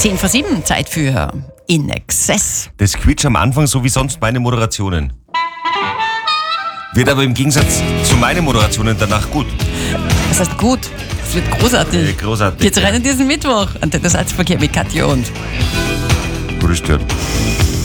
10 vor 7, Zeit für In Excess. Das quietscht am Anfang so wie sonst meine Moderationen. Wird aber im Gegensatz zu meinen Moderationen danach gut. Das heißt gut, es wird großartig. Großartig. Jetzt rein in diesen Mittwoch. Und das Salzverkehr mit Katja und Grüß Gott.